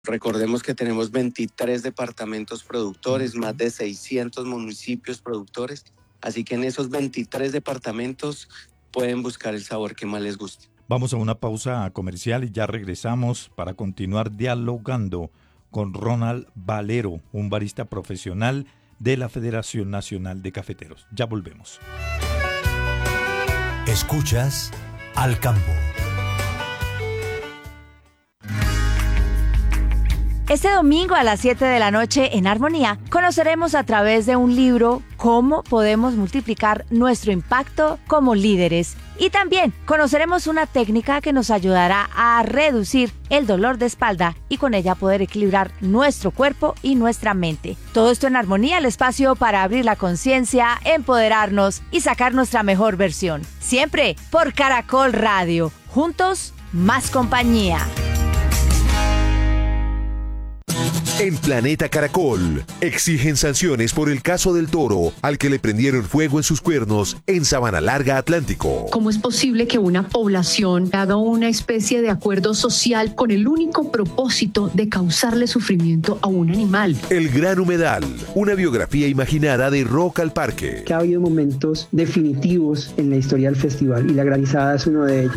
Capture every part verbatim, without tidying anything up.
Recordemos que tenemos veintitrés departamentos productores, más de seiscientos municipios productores, así que en esos veintitrés departamentos pueden buscar el sabor que más les guste. Vamos a una pausa comercial y ya regresamos para continuar dialogando con Ronald Valero, un barista profesional de la Federación Nacional de Cafeteros. Ya volvemos. Escuchas Al Campo. Este domingo a las siete de la noche en Armonía conoceremos a través de un libro cómo podemos multiplicar nuestro impacto como líderes. Y también conoceremos una técnica que nos ayudará a reducir el dolor de espalda y con ella poder equilibrar nuestro cuerpo y nuestra mente. Todo esto en Armonía, el espacio para abrir la conciencia, empoderarnos y sacar nuestra mejor versión. Siempre por Caracol Radio. Juntos, más compañía. En Planeta Caracol, exigen sanciones por el caso del toro al que le prendieron fuego en sus cuernos en Sabana Larga, Atlántico. ¿Cómo es posible que una población haga una especie de acuerdo social con el único propósito de causarle sufrimiento a un animal? El Gran Humedal, una biografía imaginada de Rock al Parque. Que ha habido momentos definitivos en la historia del festival y la granizada es uno de ellos.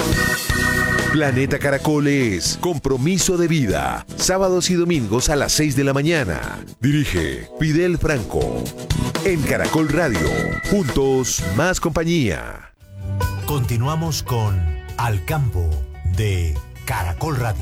Planeta Caracol es Compromiso de Vida, sábados y domingos a las seis de la mañana. Dirige Fidel Franco. En Caracol Radio, juntos más compañía. Continuamos con Al Campo de Caracol Radio.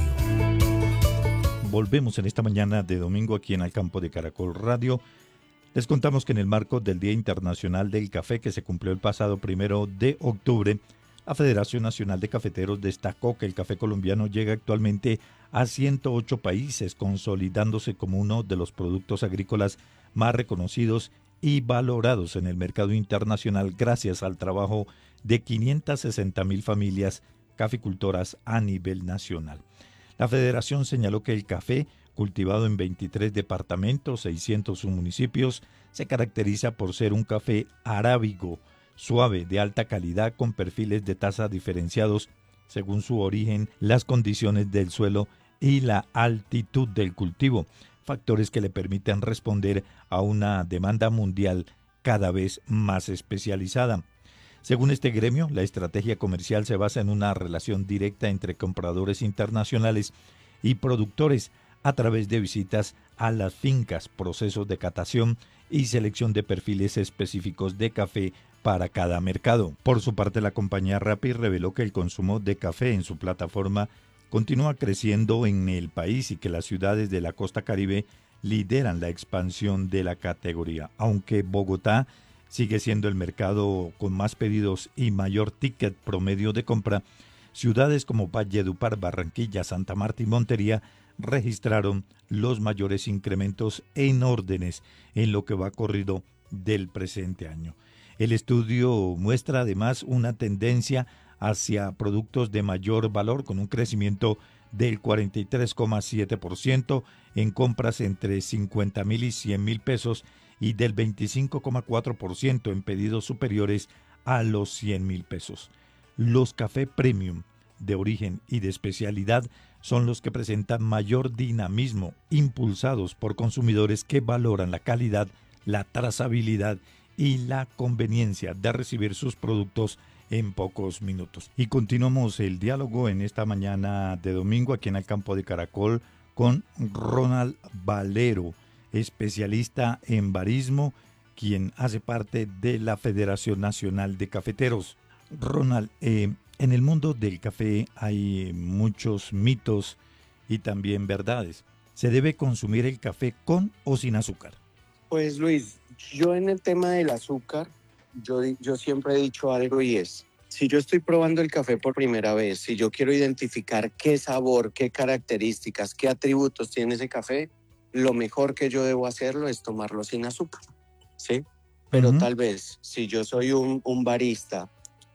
Volvemos en esta mañana de domingo aquí en Al Campo de Caracol Radio. Les contamos que en el marco del Día Internacional del Café, que se cumplió el pasado primero de octubre, la Federación Nacional de Cafeteros destacó que el café colombiano llega actualmente a ciento ocho países, consolidándose como uno de los productos agrícolas más reconocidos y valorados en el mercado internacional gracias al trabajo de quinientas sesenta mil familias caficultoras a nivel nacional. La Federación señaló que el café, cultivado en veintitrés departamentos, seiscientos municipios, se caracteriza por ser un café arábigo, suave, de alta calidad, con perfiles de taza diferenciados según su origen, las condiciones del suelo y la altitud del cultivo, factores que le permiten responder a una demanda mundial cada vez más especializada. Según este gremio, la estrategia comercial se basa en una relación directa entre compradores internacionales y productores a través de visitas a las fincas, procesos de catación y selección de perfiles específicos de café para cada mercado. Por su parte, la compañía Rappi reveló que el consumo de café en su plataforma continúa creciendo en el país y que las ciudades de la costa caribe lideran la expansión de la categoría, aunque Bogotá sigue siendo el mercado con más pedidos y mayor ticket promedio de compra. Ciudades como Valledupar, Barranquilla, Santa Marta y Montería registraron los mayores incrementos en órdenes en lo que va corrido del presente año. El estudio muestra además una tendencia hacia productos de mayor valor con un crecimiento del cuarenta y tres coma siete por ciento en compras entre cincuenta mil y cien mil pesos y del veinticinco coma cuatro por ciento en pedidos superiores a los cien mil pesos. Los café premium de origen y de especialidad son los que presentan mayor dinamismo, impulsados por consumidores que valoran la calidad, la trazabilidad y la conveniencia de recibir sus productos en pocos minutos. Y continuamos el diálogo en esta mañana de domingo aquí en el Campo de Caracol con Ronald Valero, especialista en barismo, quien hace parte de la Federación Nacional de Cafeteros. Ronald, eh, en el mundo del café hay muchos mitos y también verdades. ¿Se debe consumir el café con o sin azúcar? Pues Luis, yo en el tema del azúcar, yo, yo siempre he dicho algo y es, si yo estoy probando el café por primera vez, si yo quiero identificar qué sabor, qué características, qué atributos tiene ese café, lo mejor que yo debo hacerlo es tomarlo sin azúcar, ¿sí? Pero uh-huh. Tal vez, si yo soy un, un barista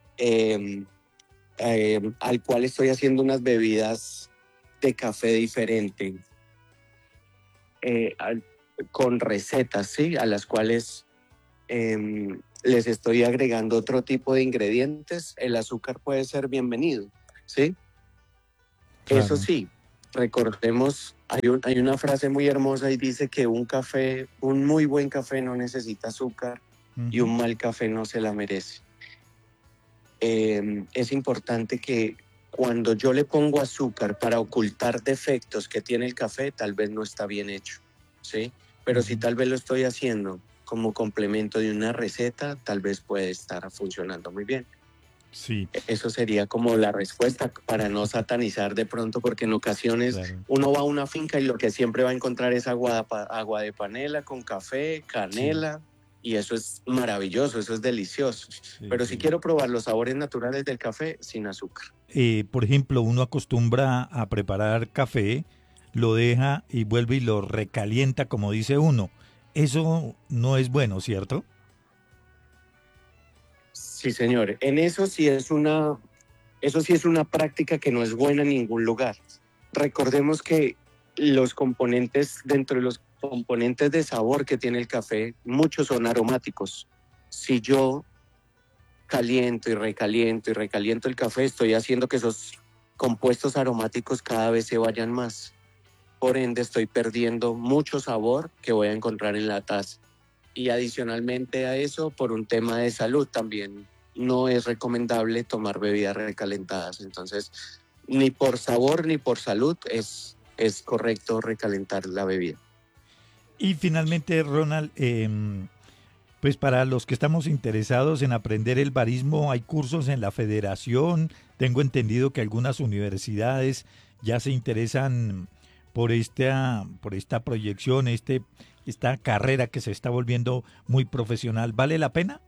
eh, eh, al cual estoy haciendo unas bebidas de café diferente, eh, al, con recetas, ¿sí? A las cuales eh, les estoy agregando otro tipo de ingredientes, el azúcar puede ser bienvenido, ¿sí? Claro. Eso sí, recordemos, hay, un, hay una frase muy hermosa y dice que un café, un muy buen café no necesita azúcar uh-huh. y un mal café no se la merece. Eh, es importante que cuando yo le pongo azúcar para ocultar defectos que tiene el café, tal vez no está bien hecho, ¿sí? Pero uh-huh. si tal vez lo estoy haciendo como complemento de una receta, tal vez puede estar funcionando muy bien. Sí. Eso sería como la respuesta para no satanizar de pronto, porque en ocasiones claro. uno va a una finca y lo que siempre va a encontrar es agua, agua de panela con café, canela, sí. y eso es maravilloso, eso es delicioso. Sí, Pero sí. si quiero probar los sabores naturales del café sin azúcar. Eh, por ejemplo, uno acostumbra a preparar café, lo deja y vuelve y lo recalienta, como dice uno. Eso no es bueno, ¿cierto? Sí, señor. En eso sí es una, eso sí es una práctica que no es buena en ningún lugar. Recordemos que los componentes, dentro de los componentes de sabor que tiene el café, muchos son aromáticos. Si yo caliento y recaliento y recaliento el café, estoy haciendo que esos compuestos aromáticos cada vez se vayan más. Por ende, estoy perdiendo mucho sabor que voy a encontrar en la taza. Y adicionalmente a eso, por un tema de salud también, no es recomendable tomar bebidas recalentadas. Entonces, ni por sabor ni por salud es, es correcto recalentar la bebida. Y finalmente, Ronald, eh, pues para los que estamos interesados en aprender el barismo, hay cursos en la federación. Tengo entendido que algunas universidades ya se interesan por esta, por esta proyección, este... esta carrera que se está volviendo muy profesional. ¿Vale la pena?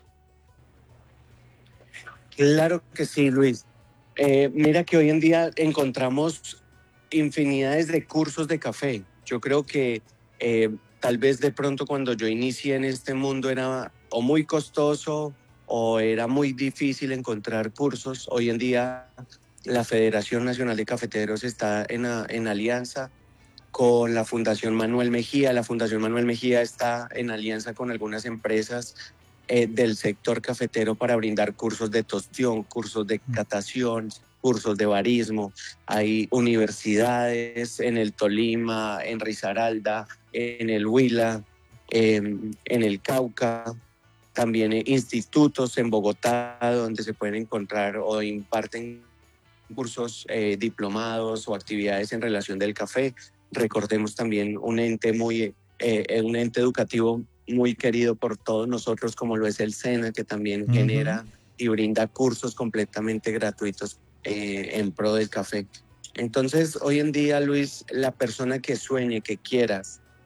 Claro que sí, Luis. Eh, mira que hoy en día encontramos infinidades de cursos de café. Yo creo que eh, tal vez de pronto cuando yo inicié en este mundo era o muy costoso o era muy difícil encontrar cursos. Hoy en día la Federación Nacional de Cafeteros está en, a, en alianza con la Fundación Manuel Mejía. La Fundación Manuel Mejía está en alianza con algunas empresas eh, del sector cafetero para brindar cursos de tostión, cursos de catación, cursos de barismo. Hay universidades en el Tolima, en Risaralda, en el Huila, eh, en el Cauca, también eh, institutos en Bogotá donde se pueden encontrar o imparten cursos eh, diplomados o actividades en relación del café. Recordemos también un ente muy, eh, un ente educativo muy querido por todos nosotros, como lo es el SENA, que también uh-huh. genera y brinda cursos completamente gratuitos eh, en pro del café. Entonces, hoy en día, Luis, la persona que sueñe, que quiera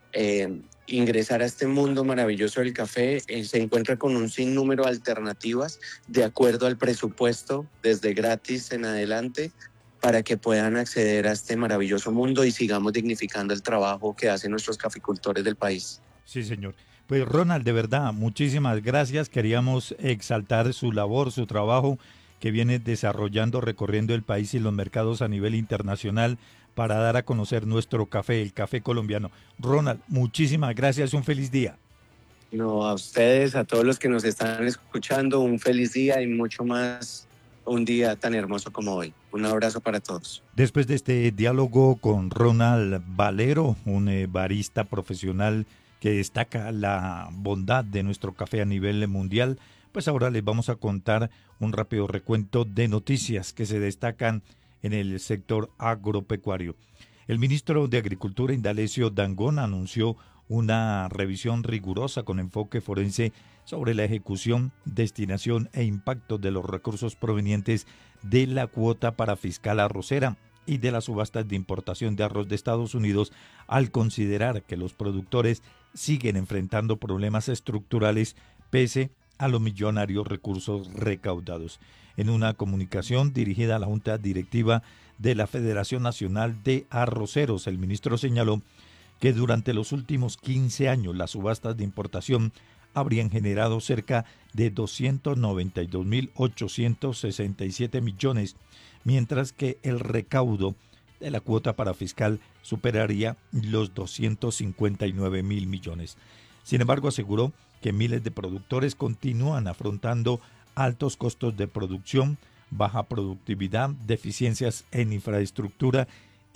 eh, ingresar a este mundo maravilloso del café, eh, se encuentra con un sinnúmero de alternativas de acuerdo al presupuesto, desde gratis en adelante, para que puedan acceder a este maravilloso mundo y sigamos dignificando el trabajo que hacen nuestros caficultores del país. Sí, señor. Pues Ronald, de verdad, muchísimas gracias. Queríamos exaltar su labor, su trabajo que viene desarrollando, recorriendo el país y los mercados a nivel internacional para dar a conocer nuestro café, el café colombiano. Ronald, muchísimas gracias, un feliz día. No, a ustedes, a todos los que nos están escuchando, un feliz día y mucho más. Un día tan hermoso como hoy. Un abrazo para todos. Después de este diálogo con Ronald Valero, un eh, barista profesional que destaca la bondad de nuestro café a nivel mundial, pues ahora les vamos a contar un rápido recuento de noticias que se destacan en el sector agropecuario. El ministro de Agricultura, Indalecio Dangond, anunció una revisión rigurosa con enfoque forense sobre la ejecución, destinación e impacto de los recursos provenientes de la cuota parafiscal arrocera y de las subastas de importación de arroz de Estados Unidos, al considerar que los productores siguen enfrentando problemas estructurales pese a los millonarios recursos recaudados. En una comunicación dirigida a la Junta Directiva de la Federación Nacional de Arroceros, el ministro señaló que durante los últimos quince años las subastas de importación habrían generado cerca de doscientos noventa y dos mil ochocientos sesenta y siete millones, mientras que el recaudo de la cuota parafiscal superaría los doscientos cincuenta y nueve mil millones. Sin embargo, aseguró que miles de productores continúan afrontando altos costos de producción, baja productividad, deficiencias en infraestructura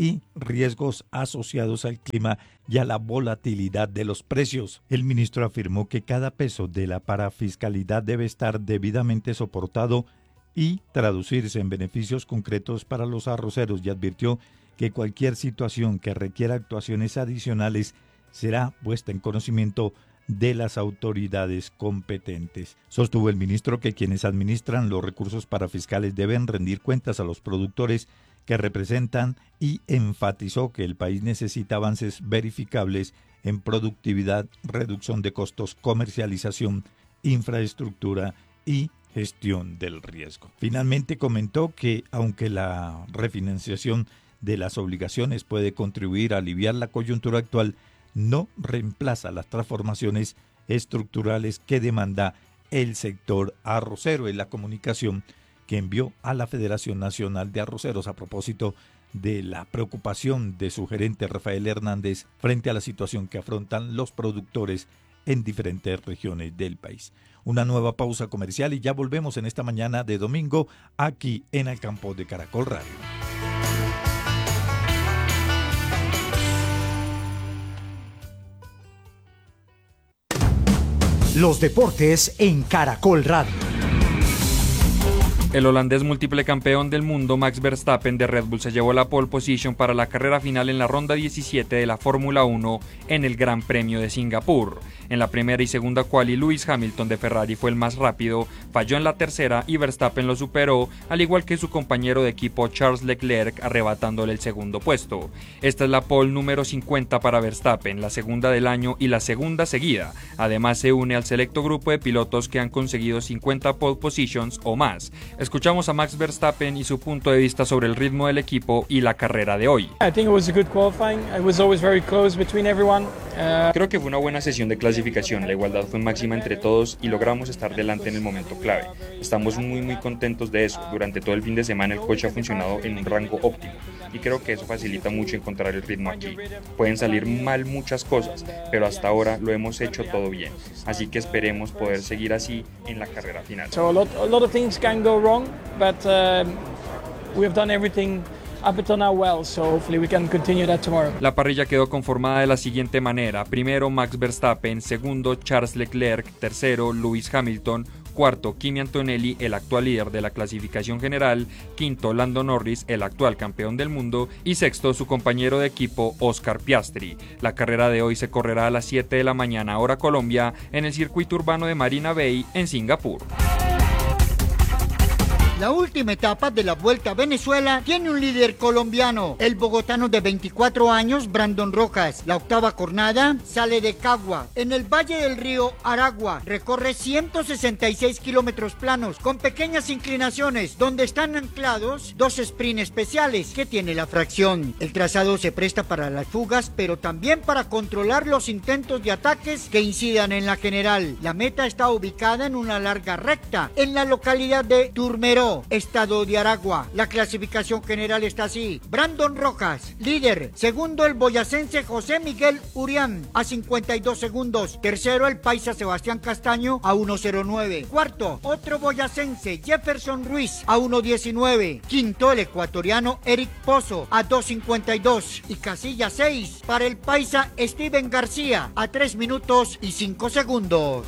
y riesgos asociados al clima y a la volatilidad de los precios. El ministro afirmó que cada peso de la parafiscalidad debe estar debidamente soportado y traducirse en beneficios concretos para los arroceros, y advirtió que cualquier situación que requiera actuaciones adicionales será puesta en conocimiento de las autoridades competentes. Sostuvo el ministro que quienes administran los recursos parafiscales deben rendir cuentas a los productores que representan, y enfatizó que el país necesita avances verificables en productividad, reducción de costos, comercialización, infraestructura y gestión del riesgo. Finalmente comentó que aunque la refinanciación de las obligaciones puede contribuir a aliviar la coyuntura actual, no reemplaza las transformaciones estructurales que demanda el sector arrocero. En la comunicación que envió a la Federación Nacional de Arroceros a propósito de la preocupación de su gerente Rafael Hernández frente a la situación que afrontan los productores en diferentes regiones del país. Una nueva pausa comercial y ya volvemos en esta mañana de domingo aquí en el campo de Caracol Radio. Los deportes en Caracol Radio. El holandés múltiple campeón del mundo Max Verstappen de Red Bull se llevó la pole position para la carrera final en la ronda diecisiete de la Fórmula uno en el Gran Premio de Singapur. En la primera y segunda quali, Lewis Hamilton de Ferrari fue el más rápido, falló en la tercera y Verstappen lo superó, al igual que su compañero de equipo Charles Leclerc, arrebatándole el segundo puesto. Esta es la pole número cincuenta para Verstappen, la segunda del año y la segunda seguida. Además se une al selecto grupo de pilotos que han conseguido cincuenta pole positions o más. Escuchamos a Max Verstappen y su punto de vista sobre el ritmo del equipo y la carrera de hoy. Creo que fue una buena sesión de clasificación, la igualdad fue máxima entre todos y logramos estar delante en el momento clave. Estamos muy muy contentos de eso. Durante todo el fin de semana el coche ha funcionado en un rango óptimo y creo que eso facilita mucho encontrar el ritmo aquí. Pueden salir mal muchas cosas, pero hasta ahora lo hemos hecho todo bien, así que esperemos poder seguir así en la carrera final. So a lot, a lot of things can go wrong, but uh, we have done everything up until now well, so hopefully we can continue that tomorrow. La parrilla quedó conformada de la siguiente manera: primero Max Verstappen, segundo Charles Leclerc, tercero Lewis Hamilton, cuarto Kimi Antonelli, el actual líder de la clasificación general, quinto Lando Norris, el actual campeón del mundo, y sexto su compañero de equipo Oscar Piastri. La carrera de hoy se correrá a las siete de la mañana hora Colombia en el circuito urbano de Marina Bay en Singapur. La última etapa de la Vuelta a Venezuela tiene un líder colombiano, el bogotano de veinticuatro años, Brandon Rojas. La octava jornada sale de Cagua, en el valle del río Aragua. Recorre ciento sesenta y seis kilómetros planos, con pequeñas inclinaciones, donde están anclados dos sprints especiales que tiene la fracción. El trazado se presta para las fugas, pero también para controlar los intentos de ataques que incidan en la general. La meta está ubicada en una larga recta, en la localidad de Turmeró, estado de Aragua. La clasificación general está así: Brandon Rojas, líder; segundo el boyacense José Miguel Urián a cincuenta y dos segundos; tercero el paisa Sebastián Castaño a uno cero nueve; cuarto otro boyacense Jefferson Ruiz a uno diecinueve; quinto el ecuatoriano Eric Pozo a dos cincuenta y dos; y casilla seis para el paisa Steven García a tres minutos y cinco segundos.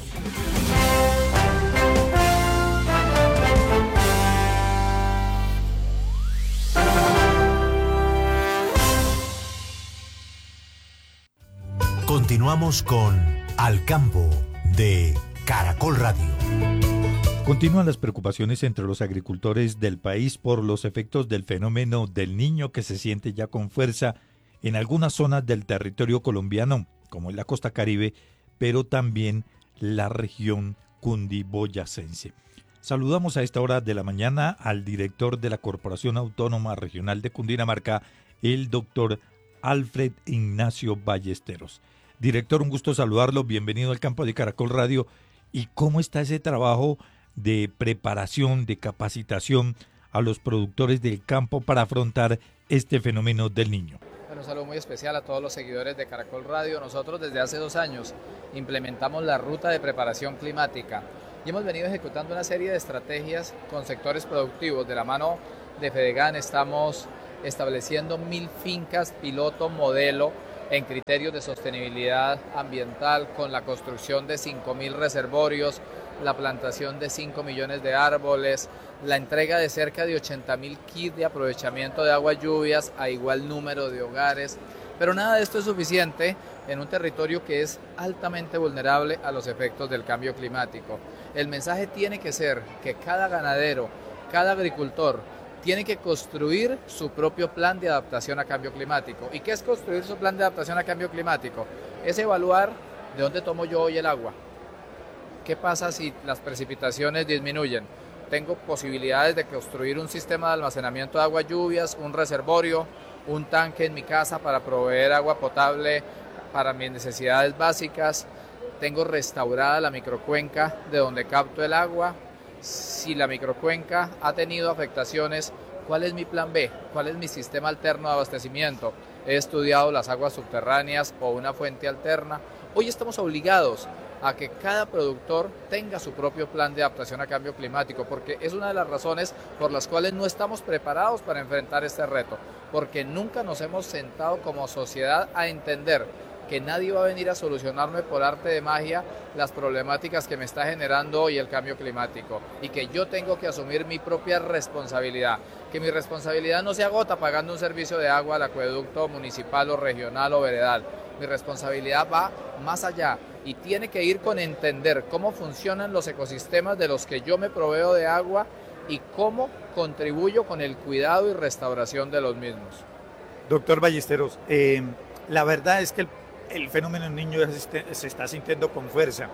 Continuamos con Al Campo de Caracol Radio. Continúan las preocupaciones entre los agricultores del país por los efectos del fenómeno del Niño, que se siente ya con fuerza en algunas zonas del territorio colombiano, como en la costa Caribe, pero también la región cundiboyacense. Saludamos a esta hora de la mañana al director de la Corporación Autónoma Regional de Cundinamarca, el doctor Alfred Ignacio Ballesteros. Director, un gusto saludarlo, bienvenido al campo de Caracol Radio. ¿Y cómo está ese trabajo de preparación, de capacitación a los productores del campo para afrontar este fenómeno del Niño? Bueno, un saludo muy especial a todos los seguidores de Caracol Radio. Nosotros desde hace dos años implementamos la ruta de preparación climática y hemos venido ejecutando una serie de estrategias con sectores productivos. De la mano de Fedegan estamos estableciendo mil fincas piloto modelo en criterios de sostenibilidad ambiental, con la construcción de cinco mil reservorios, la plantación de cinco millones de árboles, la entrega de cerca de ochenta mil kits de aprovechamiento de aguas lluvias a igual número de hogares. Pero nada de esto es suficiente en un territorio que es altamente vulnerable a los efectos del cambio climático. El mensaje tiene que ser que cada ganadero, cada agricultor, tiene que construir su propio plan de adaptación a cambio climático. ¿Y qué es construir su plan de adaptación a cambio climático? Es evaluar de dónde tomo yo hoy el agua. ¿Qué pasa si las precipitaciones disminuyen? Tengo posibilidades de construir un sistema de almacenamiento de aguas lluvias, un reservorio, un tanque en mi casa para proveer agua potable para mis necesidades básicas. Tengo restaurada la microcuenca de donde capto el agua. Si la microcuenca ha tenido afectaciones, ¿cuál es mi plan B? ¿Cuál es mi sistema alterno de abastecimiento? He estudiado las aguas subterráneas o una fuente alterna. Hoy estamos obligados a que cada productor tenga su propio plan de adaptación a cambio climático, porque es una de las razones por las cuales no estamos preparados para enfrentar este reto, porque nunca nos hemos sentado como sociedad a entender que nadie va a venir a solucionarme por arte de magia las problemáticas que me está generando hoy el cambio climático, y que yo tengo que asumir mi propia responsabilidad, que mi responsabilidad no se agota pagando un servicio de agua al acueducto municipal o regional o veredal. Mi responsabilidad va más allá y tiene que ir con entender cómo funcionan los ecosistemas de los que yo me proveo de agua y cómo contribuyo con el cuidado y restauración de los mismos. Doctor Ballesteros, eh, la verdad es que el El fenómeno del niño se está sintiendo con fuerza.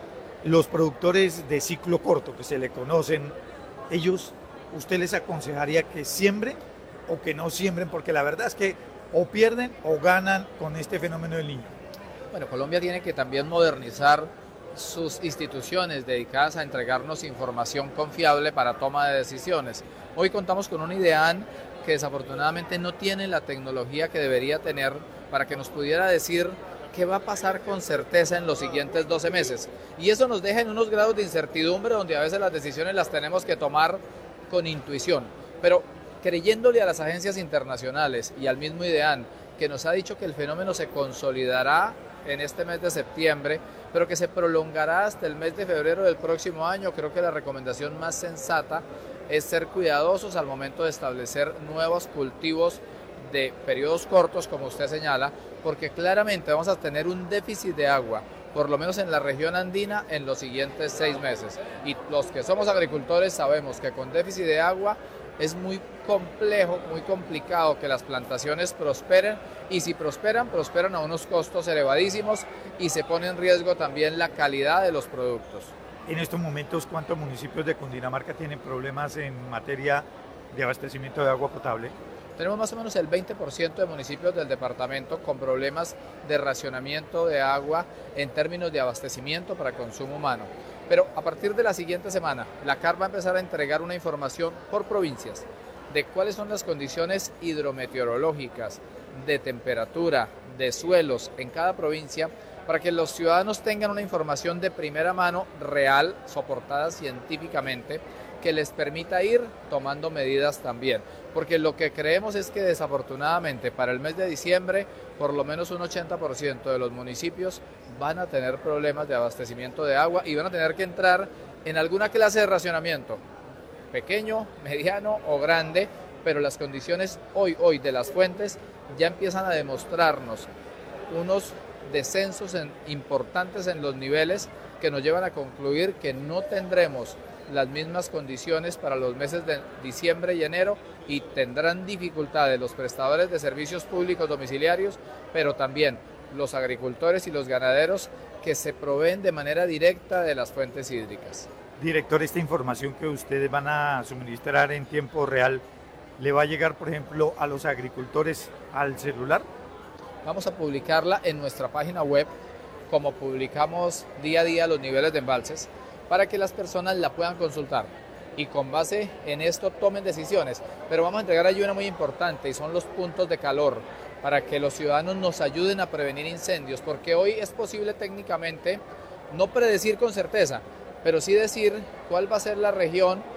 Los productores de ciclo corto que se le conocen, ellos, ¿usted les aconsejaría que siembren o que no siembren? Porque la verdad es que o pierden o ganan con este fenómeno del niño. Bueno, Colombia tiene que también modernizar sus instituciones dedicadas a entregarnos información confiable para toma de decisiones. Hoy contamos con un IDEAN que desafortunadamente no tiene la tecnología que debería tener para que nos pudiera decir qué va a pasar con certeza en los siguientes doce meses. Y eso nos deja en unos grados de incertidumbre donde a veces las decisiones las tenemos que tomar con intuición. Pero creyéndole a las agencias internacionales y al mismo IDEAN, que nos ha dicho que el fenómeno se consolidará en este mes de septiembre, pero que se prolongará hasta el mes de febrero del próximo año, creo que la recomendación más sensata es ser cuidadosos al momento de establecer nuevos cultivos de periodos cortos, como usted señala, porque claramente vamos a tener un déficit de agua, por lo menos en la región andina, en los siguientes seis meses. Y los que somos agricultores sabemos que con déficit de agua es muy complejo, muy complicado que las plantaciones prosperen, y si prosperan, prosperan a unos costos elevadísimos y se pone en riesgo también la calidad de los productos. En estos momentos, ¿cuántos municipios de Cundinamarca tienen problemas en materia de abastecimiento de agua potable? Tenemos más o menos el veinte por ciento de municipios del departamento con problemas de racionamiento de agua en términos de abastecimiento para consumo humano. Pero a partir de la siguiente semana, la C A R va a empezar a entregar una información por provincias de cuáles son las condiciones hidrometeorológicas, de temperatura, de suelos en cada provincia, para que los ciudadanos tengan una información de primera mano, real, soportada científicamente, que les permita ir tomando medidas también. Porque lo que creemos es que desafortunadamente para el mes de diciembre, por lo menos un ochenta por ciento de los municipios van a tener problemas de abastecimiento de agua y van a tener que entrar en alguna clase de racionamiento, pequeño, mediano o grande, pero las condiciones hoy, hoy de las fuentes ya empiezan a demostrarnos unos descensos en, importantes en los niveles que nos llevan a concluir que no tendremos las mismas condiciones para los meses de diciembre y enero, y tendrán dificultades los prestadores de servicios públicos domiciliarios, pero también los agricultores y los ganaderos que se proveen de manera directa de las fuentes hídricas. Director, esta información que ustedes van a suministrar en tiempo real, ¿le va a llegar, por ejemplo, a los agricultores al celular? Vamos a publicarla en nuestra página web, como publicamos día a día los niveles de embalses, para que las personas la puedan consultar y con base en esto tomen decisiones. Pero vamos a entregar allí una muy importante, y son los puntos de calor, para que los ciudadanos nos ayuden a prevenir incendios, porque hoy es posible técnicamente no predecir con certeza, pero sí decir cuál va a ser la región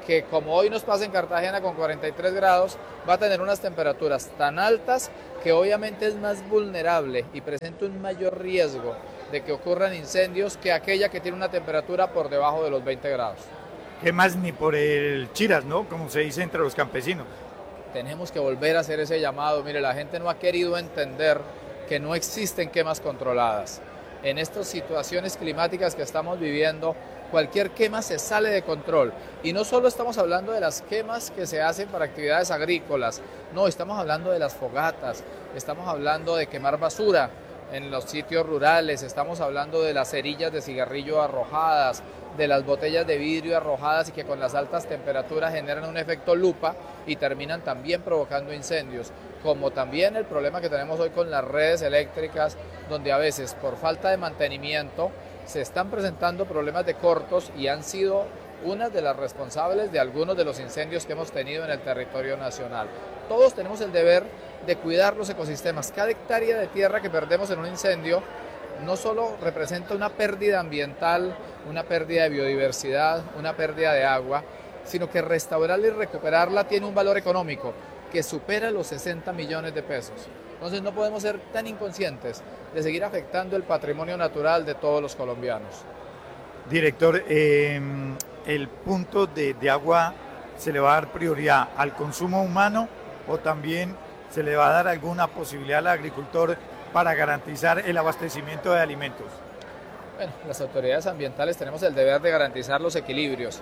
que como hoy nos pasa en Cartagena con cuarenta y tres grados, va a tener unas temperaturas tan altas que obviamente es más vulnerable y presenta un mayor riesgo de que ocurran incendios que aquella que tiene una temperatura por debajo de los veinte grados. ¿Qué más ni por el chiras, ¿no? Como se dice entre los campesinos. Tenemos que volver a hacer ese llamado. Mire, la gente no ha querido entender que no existen quemas controladas. En estas situaciones climáticas que estamos viviendo, cualquier quema se sale de control. Y no solo estamos hablando de las quemas que se hacen para actividades agrícolas, no, estamos hablando de las fogatas, estamos hablando de quemar basura en los sitios rurales, estamos hablando de las cerillas de cigarrillo arrojadas, de las botellas de vidrio arrojadas y que con las altas temperaturas generan un efecto lupa y terminan también provocando incendios, como también el problema que tenemos hoy con las redes eléctricas, donde a veces por falta de mantenimiento se están presentando problemas de cortos y han sido unas de las responsables de algunos de los incendios que hemos tenido en el territorio nacional. Todos tenemos el deber de cuidar los ecosistemas. Cada hectárea de tierra que perdemos en un incendio no solo representa una pérdida ambiental, una pérdida de biodiversidad, una pérdida de agua, sino que restaurarla y recuperarla tiene un valor económico que supera los sesenta millones de pesos. Entonces no podemos ser tan inconscientes de seguir afectando el patrimonio natural de todos los colombianos. Director, eh, ¿el punto de, de agua se le va a dar prioridad al consumo humano o también se le va a dar alguna posibilidad al agricultor para garantizar el abastecimiento de alimentos? Bueno, las autoridades ambientales tenemos el deber de garantizar los equilibrios.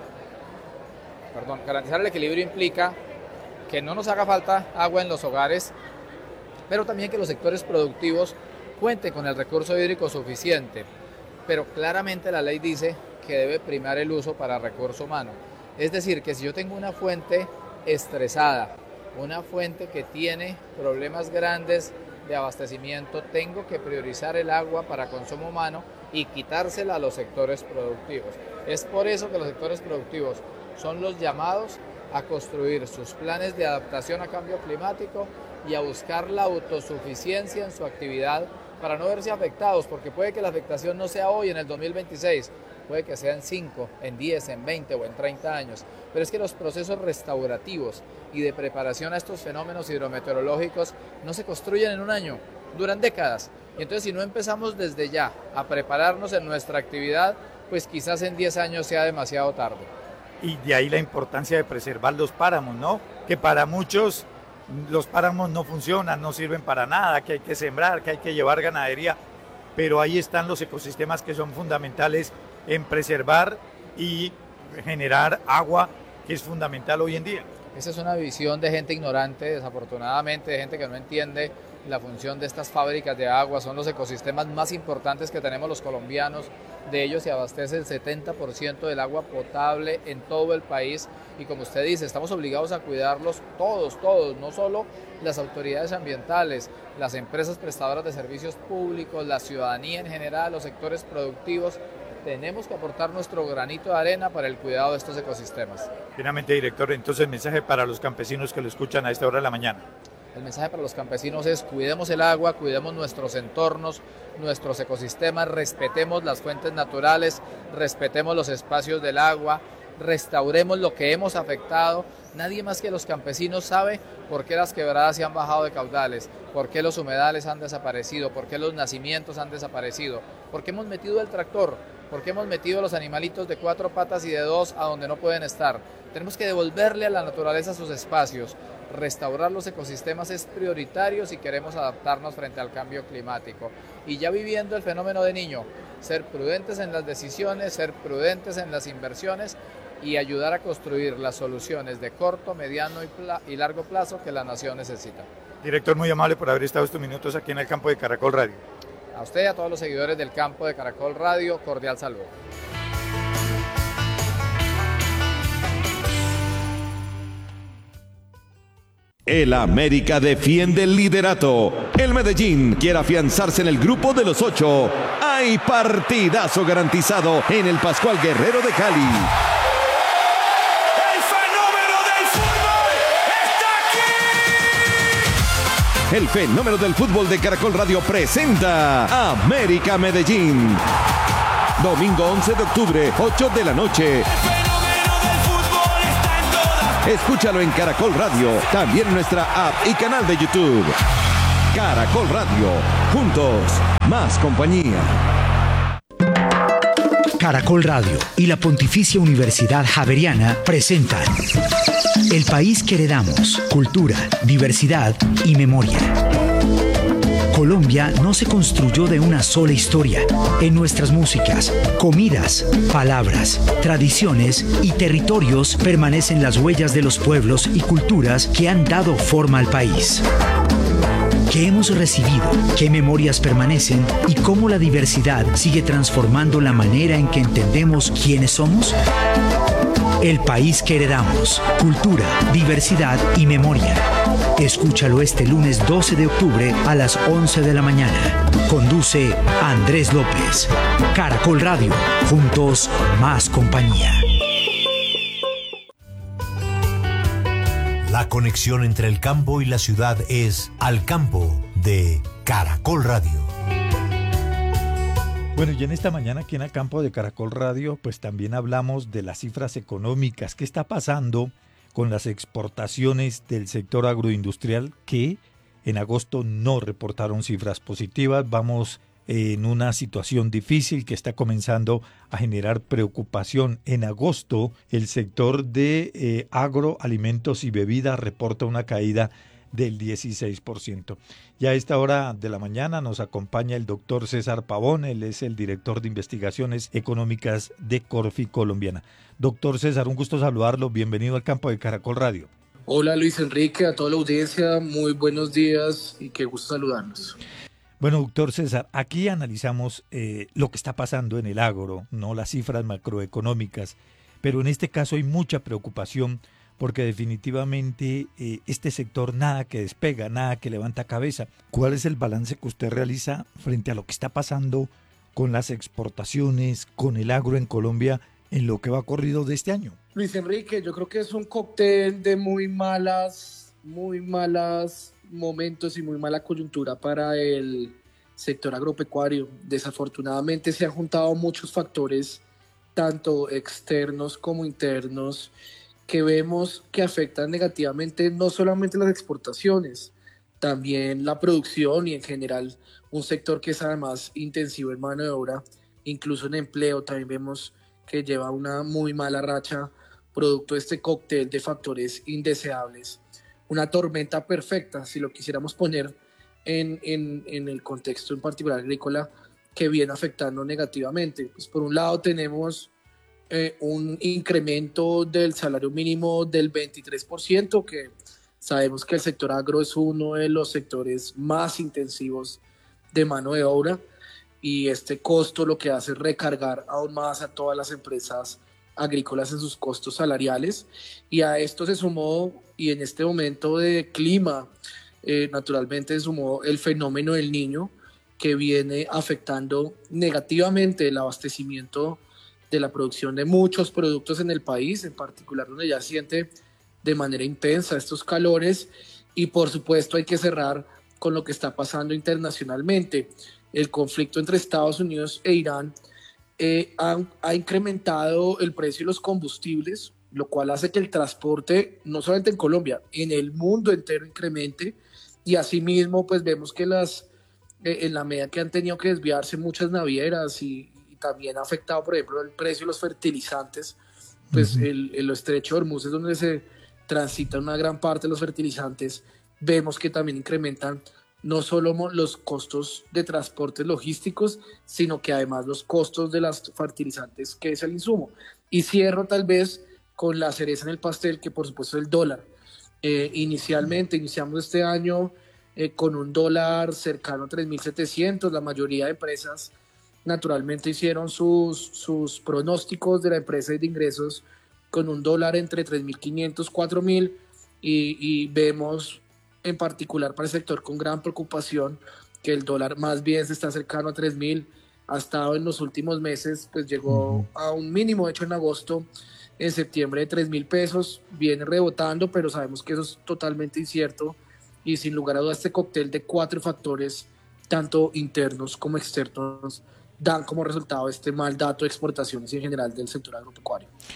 Perdón, garantizar el equilibrio implica que no nos haga falta agua en los hogares, pero también que los sectores productivos cuenten con el recurso hídrico suficiente. Pero claramente la ley dice que debe primar el uso para recurso humano. Es decir, que si yo tengo una fuente estresada, una fuente que tiene problemas grandes de abastecimiento, tengo que priorizar el agua para consumo humano y quitársela a los sectores productivos. Es por eso que los sectores productivos son los llamados a construir sus planes de adaptación a cambio climático y a buscar la autosuficiencia en su actividad para no verse afectados, porque puede que la afectación no sea hoy en el dos mil veintiséis, puede que sea en cinco, en diez, en veinte o en treinta años, pero es que los procesos restaurativos y de preparación a estos fenómenos hidrometeorológicos no se construyen en un año, duran décadas, y entonces si no empezamos desde ya a prepararnos en nuestra actividad, pues quizás en diez años sea demasiado tarde. Y de ahí la importancia de preservar los páramos, ¿no? Que para muchos los páramos no funcionan, no sirven para nada, que hay que sembrar, que hay que llevar ganadería, pero ahí están los ecosistemas que son fundamentales en preservar y generar agua, que es fundamental hoy en día. Esa es una visión de gente ignorante, desafortunadamente, de gente que no entiende la función de estas fábricas de agua. Son los ecosistemas más importantes que tenemos los colombianos. De ellos se abastece el setenta por ciento del agua potable en todo el país y como usted dice, estamos obligados a cuidarlos todos, todos, no solo las autoridades ambientales, las empresas prestadoras de servicios públicos, la ciudadanía en general, los sectores productivos. Tenemos que aportar nuestro granito de arena para el cuidado de estos ecosistemas. Finalmente, director, entonces el mensaje para los campesinos que lo escuchan a esta hora de la mañana. El mensaje para los campesinos es cuidemos el agua, cuidemos nuestros entornos, nuestros ecosistemas, respetemos las fuentes naturales, respetemos los espacios del agua, restauremos lo que hemos afectado. Nadie más que los campesinos sabe por qué las quebradas se han bajado de caudales, por qué los humedales han desaparecido, por qué los nacimientos han desaparecido, por qué hemos metido el tractor, por qué hemos metido los animalitos de cuatro patas y de dos a donde no pueden estar. Tenemos que devolverle a la naturaleza sus espacios. Restaurar los ecosistemas es prioritario si queremos adaptarnos frente al cambio climático. Y ya viviendo el fenómeno de Niño, ser prudentes en las decisiones, ser prudentes en las inversiones y ayudar a construir las soluciones de corto, mediano y, pla- y largo plazo que la nación necesita. Director, muy amable por haber estado estos minutos aquí en el campo de Caracol Radio. A usted y a todos los seguidores del campo de Caracol Radio, cordial saludo. El América defiende el liderato. El Medellín quiere afianzarse en el grupo de los ocho. Hay partidazo garantizado en el Pascual Guerrero de Cali. ¡El fenómeno del fútbol está aquí! El fenómeno del fútbol de Caracol Radio presenta América Medellín. Domingo once de octubre, ocho de la noche. El fenómeno del fútbol está en Escúchalo en Caracol Radio, también en nuestra app y canal de YouTube. Caracol Radio, juntos, más compañía. Caracol Radio y la Pontificia Universidad Javeriana presentan El país que heredamos, cultura, diversidad y memoria. Colombia no se construyó de una sola historia. En nuestras músicas, comidas, palabras, tradiciones y territorios permanecen las huellas de los pueblos y culturas que han dado forma al país. ¿Qué hemos recibido? ¿Qué memorias permanecen? ¿Y cómo la diversidad sigue transformando la manera en que entendemos quiénes somos? El país que heredamos, cultura, diversidad y memoria. Escúchalo este lunes doce de octubre a las once de la mañana. Conduce Andrés López. Caracol Radio, juntos más compañía. La conexión entre el campo y la ciudad es Al Campo de Caracol Radio. Bueno, y en esta mañana aquí en el campo de Caracol Radio, pues también hablamos de las cifras económicas. ¿Qué está pasando con las exportaciones del sector agroindustrial que en agosto no reportaron cifras positivas? Vamos en una situación difícil que está comenzando a generar preocupación. En agosto, el sector de eh, agroalimentos y bebidas reporta una caída del dieciséis por ciento. Y a esta hora de la mañana nos acompaña el doctor César Pavón, él es el director de investigaciones económicas de Corfi Colombiana. Doctor César, un gusto saludarlo, bienvenido al campo de Caracol Radio. Hola Luis Enrique, a toda la audiencia, muy buenos días y qué gusto saludarnos. Bueno, doctor César, aquí analizamos eh, lo que está pasando en el agro, no las cifras macroeconómicas, pero en este caso hay mucha preocupación porque definitivamente eh, este sector nada que despega, nada que levanta cabeza. ¿Cuál es el balance que usted realiza frente a lo que está pasando con las exportaciones, con el agro en Colombia en lo que va corrido de este año? Luis Enrique, yo creo que es un cóctel de muy malas, muy malas momentos y muy mala coyuntura para el sector agropecuario. Desafortunadamente se han juntado muchos factores, tanto externos como internos, que vemos que afectan negativamente no solamente las exportaciones, también la producción y en general un sector que es además intensivo en mano de obra, incluso en empleo. También vemos que lleva una muy mala racha producto de este cóctel de factores indeseables. Una tormenta perfecta, si lo quisiéramos poner en, en, en el contexto en particular agrícola, que viene afectando negativamente. Pues por un lado tenemos eh, un incremento del salario mínimo del veintitrés por ciento, que sabemos que el sector agro es uno de los sectores más intensivos de mano de obra, y este costo lo que hace es recargar aún más a todas las empresas agrícolas en sus costos salariales, y a esto se sumó, y en este momento de clima, eh, naturalmente se sumó el fenómeno del Niño, que viene afectando negativamente el abastecimiento de la producción de muchos productos en el país, en particular donde ya siente de manera intensa estos calores. Y por supuesto hay que cerrar con lo que está pasando internacionalmente. El conflicto entre Estados Unidos e Irán eh, ha, ha incrementado el precio de los combustibles, lo cual hace que el transporte, no solamente en Colombia, en el mundo entero incremente, y asimismo pues vemos que las, eh, en la medida que han tenido que desviarse muchas navieras y, y también ha afectado, por ejemplo, el precio de los fertilizantes, pues uh-huh. el, el estrecho de Hormuz es donde se transita una gran parte de los fertilizantes. Vemos que también incrementan no solo los costos de transportes logísticos, sino que además los costos de los fertilizantes, que es el insumo. Y cierro tal vez con la cereza en el pastel, que por supuesto es el dólar. Eh, inicialmente, iniciamos este año eh, con un dólar cercano a tres mil setecientos. La mayoría de empresas naturalmente hicieron sus, sus pronósticos de la empresa y de ingresos con un dólar entre tres mil quinientos, cuatro mil, y, y vemos en particular para el sector con gran preocupación que el dólar más bien se está cercano a tres mil. Ha estado en los últimos meses, pues llegó uh-huh. a un mínimo, de hecho en agosto, en septiembre, de tres mil pesos, viene rebotando, pero sabemos que eso es totalmente incierto, y sin lugar a dudas este cóctel de cuatro factores, tanto internos como externos, dan como resultado este mal dato de exportaciones y en general del sector agropecuario.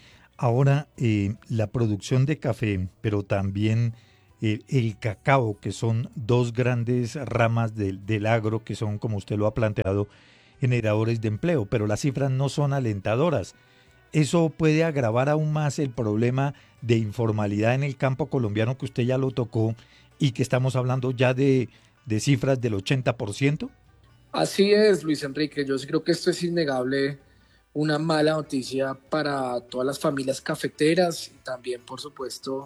Ahora, eh, la producción de café, pero también eh, el cacao, que son dos grandes ramas del, del agro, que son, como usted lo ha planteado, generadores de empleo, pero las cifras no son alentadoras. Eso puede agravar aún más el problema de informalidad en el campo colombiano, que usted ya lo tocó, y que estamos hablando ya de, de cifras del ochenta por ciento. Así es, Luis Enrique. Yo sí creo que esto es innegable, una mala noticia para todas las familias cafeteras y también, por supuesto,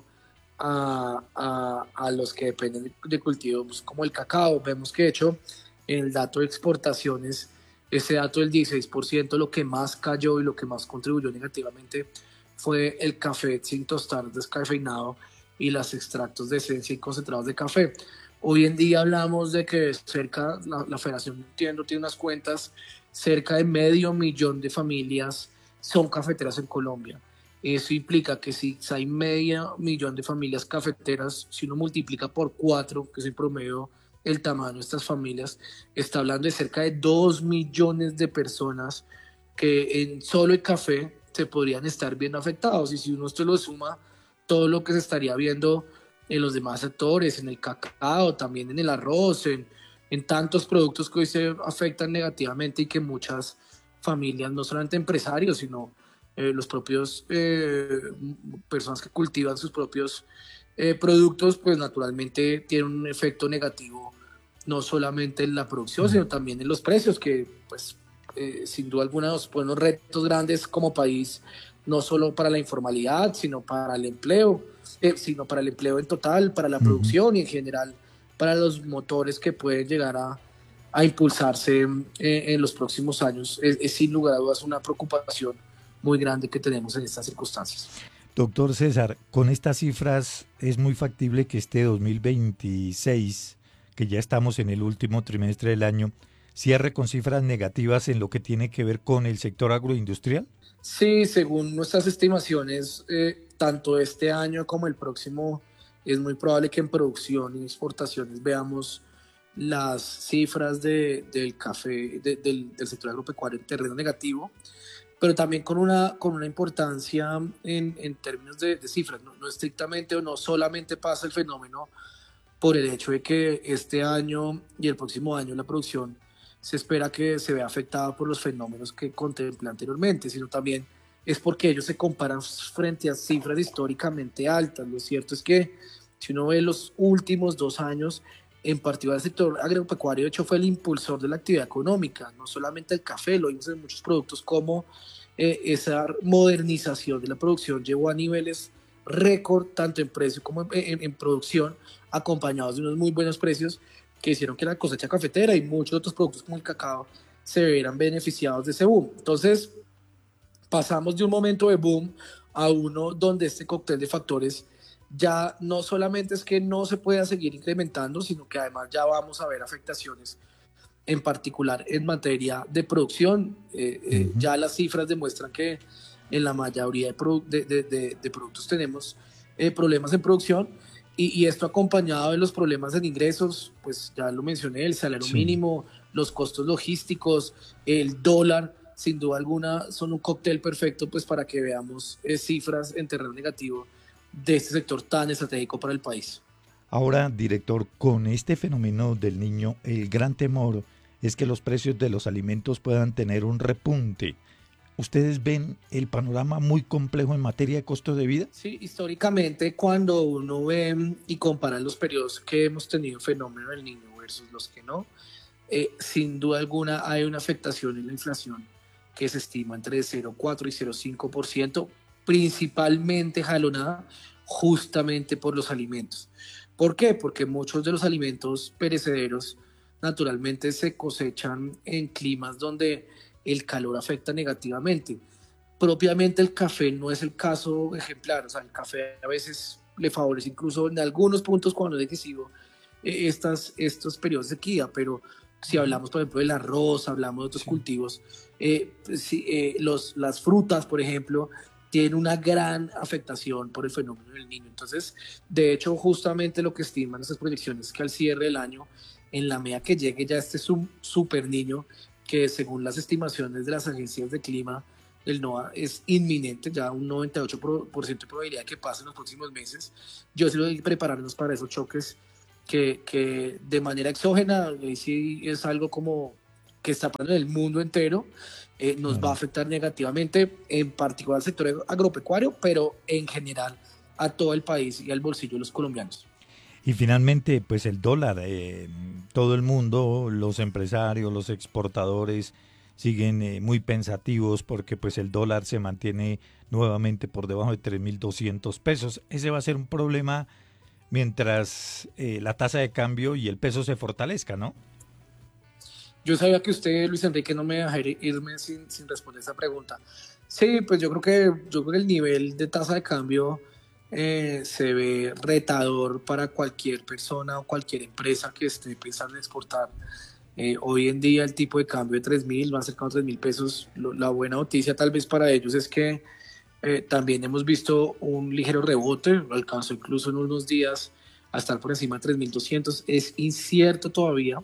a, a, a los que dependen de cultivos como el cacao. Vemos que, de hecho, en el dato de exportaciones, ese dato del dieciséis por ciento, lo que más cayó y lo que más contribuyó negativamente fue el café sin tostar descafeinado y los extractos de esencia y concentrados de café. Hoy en día hablamos de que cerca, la, la Federación entiendo tiene unas cuentas, cerca de medio millón de familias son cafeteras en Colombia. Eso implica que si hay medio millón de familias cafeteras, si uno multiplica por cuatro, que es el promedio el tamaño de estas familias, está hablando de cerca de dos millones de personas que en solo el café se podrían estar viendo afectados. Y si uno esto lo suma, todo lo que se estaría viendo en los demás sectores, en el cacao, también en el arroz, en, en tantos productos que hoy se afectan negativamente y que muchas familias, no solamente empresarios, sino eh, los propios eh, personas que cultivan sus propios eh, productos, pues naturalmente tienen un efecto negativo, no solamente en la producción, sino también en los precios, que pues eh, sin duda alguna nos ponen unos retos grandes como país, no solo para la informalidad, sino para el empleo, eh, sino para el empleo en total, para la producción uh-huh. y en general para los motores que pueden llegar a, a impulsarse eh, en los próximos años. Es, es sin lugar a dudas una preocupación muy grande que tenemos en estas circunstancias. Doctor César, con estas cifras es muy factible que este dos mil veintiséis, que ya estamos en el último trimestre del año, cierre con cifras negativas en lo que tiene que ver con el sector agroindustrial. Sí, según nuestras estimaciones, eh, tanto este año como el próximo, es muy probable que en producción y exportaciones veamos las cifras de, del café, de, del, del sector agropecuario en terreno negativo, pero también con una, con una importancia en, en términos de, de cifras. No, no estrictamente o no solamente pasa el fenómeno por el hecho de que este año y el próximo año la producción se espera que se vea afectada por los fenómenos que contemplé anteriormente, sino también es porque ellos se comparan frente a cifras históricamente altas. Lo cierto es que si uno ve los últimos dos años, en particular el sector agropecuario, de hecho fue el impulsor de la actividad económica, no solamente el café, lo vimos en muchos productos, como eh, esa modernización de la producción llevó a niveles récord, tanto en precio como en, en, en producción, acompañados de unos muy buenos precios que hicieron que la cosecha cafetera y muchos otros productos como el cacao se vieran beneficiados de ese boom. Entonces, pasamos de un momento de boom a uno donde este cóctel de factores ya no solamente es que no se pueda seguir incrementando, sino que además ya vamos a ver afectaciones, en particular en materia de producción. Eh, uh-huh. eh, ya las cifras demuestran que en la mayoría de, produ- de, de, de, de productos tenemos eh, problemas en producción, y, y esto acompañado de los problemas en ingresos, pues ya lo mencioné, el salario sí. mínimo, los costos logísticos, el dólar, sin duda alguna son un cóctel perfecto pues para que veamos eh, cifras en terreno negativo de este sector tan estratégico para el país. Ahora, director, con este fenómeno del Niño, el gran temor es que los precios de los alimentos puedan tener un repunte. ¿Ustedes ven el panorama muy complejo en materia de costo de vida? Sí, históricamente cuando uno ve y compara los periodos que hemos tenido fenómeno del Niño versus los que no, eh, sin duda alguna hay una afectación en la inflación que se estima entre cero coma cuatro y cero coma cinco por ciento, principalmente jalonada justamente por los alimentos. ¿Por qué? Porque muchos de los alimentos perecederos naturalmente se cosechan en climas donde el calor afecta negativamente. Propiamente el café no es el caso ejemplar, o sea, el café a veces le favorece incluso en algunos puntos cuando es decisivo eh, estas, estos periodos de sequía, pero si hablamos por ejemplo del arroz, hablamos de otros sí. cultivos, eh, si, eh, los, las frutas por ejemplo, tienen una gran afectación por el fenómeno del Niño. Entonces, de hecho, justamente lo que estiman esas proyecciones es que al cierre del año, en la medida que llegue ya este super Niño, que según las estimaciones de las agencias de clima el NOA es inminente, ya un noventa y ocho por ciento de probabilidad de que pase en los próximos meses. Yo sí lo doy prepararnos para esos choques que, que de manera exógena, y sí es algo como que está pasando en el mundo entero, eh, nos va a afectar negativamente, en particular al sector agropecuario, pero en general a todo el país y al bolsillo de los colombianos. Y finalmente, pues el dólar, eh, todo el mundo, los empresarios, los exportadores siguen eh, muy pensativos porque pues el dólar se mantiene nuevamente por debajo de tres mil doscientos pesos. Ese va a ser un problema mientras eh, la tasa de cambio y el peso se fortalezca, ¿no? Yo sabía que usted, Luis Enrique, no me dejaría irme sin, sin responder esa pregunta. Sí, pues yo creo que, yo creo que el nivel de tasa de cambio eh, se ve retador para cualquier persona o cualquier empresa que esté pensando en exportar. Eh, hoy en día el tipo de cambio de tres mil, va a ser como tres mil pesos. Lo, la buena noticia tal vez para ellos es que eh, también hemos visto un ligero rebote, alcanzó incluso en unos días a estar por encima de tres mil doscientos. Es incierto todavía,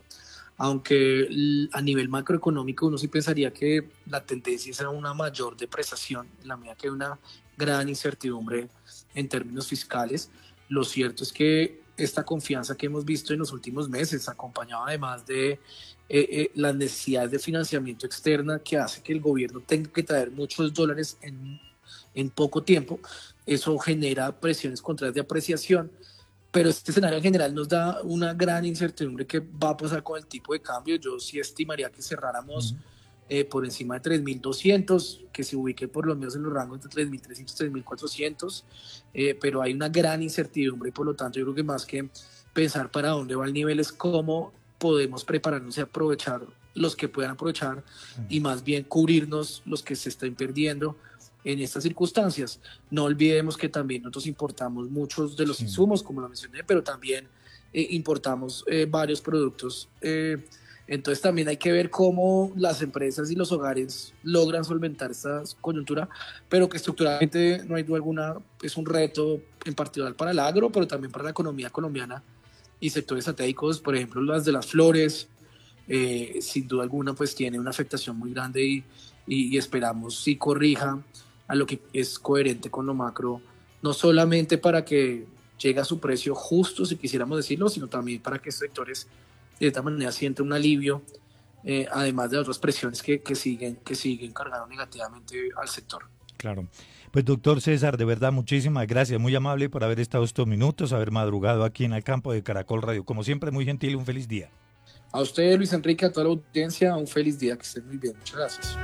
aunque a nivel macroeconómico uno sí pensaría que la tendencia es a una mayor depreciación en la medida que hay una gran incertidumbre en términos fiscales. Lo cierto es que esta confianza que hemos visto en los últimos meses, acompañada además de eh, eh, las necesidades de financiamiento externa que hace que el gobierno tenga que traer muchos dólares en, en poco tiempo, eso genera presiones contrarias de apreciación. Pero este escenario en general nos da una gran incertidumbre que va a pasar con el tipo de cambio. Yo sí estimaría que cerráramos uh-huh. eh, por encima de tres mil doscientos, que se ubique por lo menos en los rangos de tres mil trescientos, tres mil cuatrocientos, eh, pero hay una gran incertidumbre y por lo tanto yo creo que más que pensar para dónde va el nivel es cómo podemos prepararnos y aprovechar los que puedan aprovechar uh-huh. y más bien cubrirnos los que se estén perdiendo en estas circunstancias. No olvidemos que también nosotros importamos muchos de los sí. insumos, como lo mencioné, pero también eh, importamos eh, varios productos. Eh, entonces también hay que ver cómo las empresas y los hogares logran solventar esta coyuntura, pero que estructuralmente no hay duda alguna, es un reto en particular para el agro, pero también para la economía colombiana y sectores estratégicos, por ejemplo, las de las flores, eh, sin duda alguna pues tiene una afectación muy grande y, y, y esperamos sí corrija a lo que es coherente con lo macro, no solamente para que llegue a su precio justo, si quisiéramos decirlo, sino también para que estos sectores de esta manera sientan un alivio, eh, además de otras presiones que, que, siguen, que siguen cargando negativamente al sector. Claro. Pues doctor César, de verdad muchísimas gracias, muy amable por haber estado estos minutos, haber madrugado aquí en el campo de Caracol Radio. Como siempre, muy gentil, un feliz día. A usted, Luis Enrique, a toda la audiencia, un feliz día, que estén muy bien. Muchas gracias.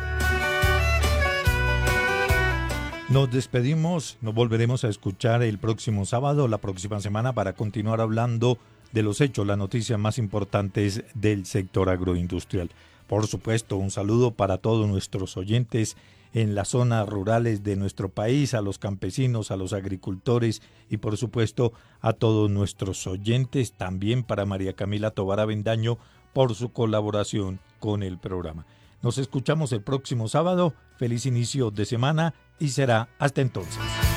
Nos despedimos, nos volveremos a escuchar el próximo sábado, la próxima semana, para continuar hablando de los hechos, las noticias más importantes del sector agroindustrial. Por supuesto, un saludo para todos nuestros oyentes en las zonas rurales de nuestro país, a los campesinos, a los agricultores y por supuesto a todos nuestros oyentes, también para María Camila Tobar Avendaño por su colaboración con el programa. Nos escuchamos el próximo sábado, feliz inicio de semana y será hasta entonces.